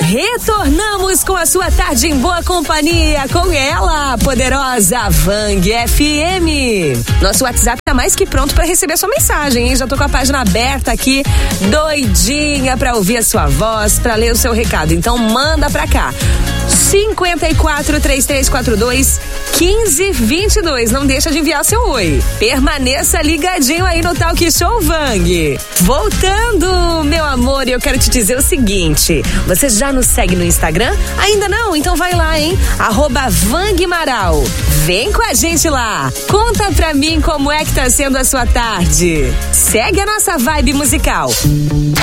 Retornamos com a sua tarde em boa companhia, com ela, poderosa Vang FM. Nosso WhatsApp tá mais que pronto para receber a sua mensagem, hein? Já tô com a página aberta aqui, doidinha para ouvir a sua voz, para ler o seu recado. Então manda pra cá. 54-3342-1522. Não deixa de enviar seu oi. Permaneça ligadinho aí no Talk Show Vang. Voltando, meu amor, eu quero te dizer o seguinte: você já nos segue no Instagram? Ainda não? Então vai lá, hein? @Vangmaral. Vem com a gente lá. Conta pra mim como é que tá sendo a sua tarde. Segue a nossa vibe musical.